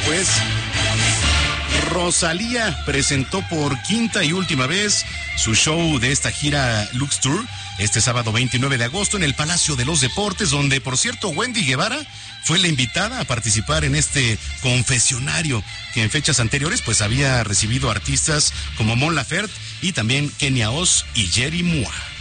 pues Rosalía presentó por quinta y última vez su show de esta gira Lux Tour este sábado 29 de agosto en el Palacio de los Deportes, donde, por cierto, Wendy Guevara fue la invitada a participar en este confesionario que en fechas anteriores pues había recibido artistas como Mon Laferte y también Kenia Oz y Jerry Mua.